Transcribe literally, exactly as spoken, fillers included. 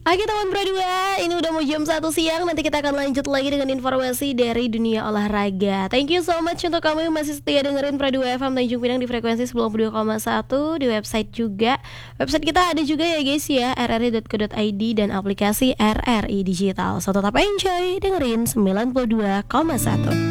Oke teman Pro dua, ini udah mau jam satu siang. Nanti kita akan lanjut lagi dengan informasi dari dunia olahraga. Thank you so much untuk kamu yang masih setia dengerin Pro dua F M Tanjung Pinang di frekuensi sembilan puluh dua koma satu. Di website juga. Website kita ada juga ya guys ya, r r i dot co dot i d dan aplikasi R R I Digital. So tetap enjoy dengerin sembilan puluh dua koma satu.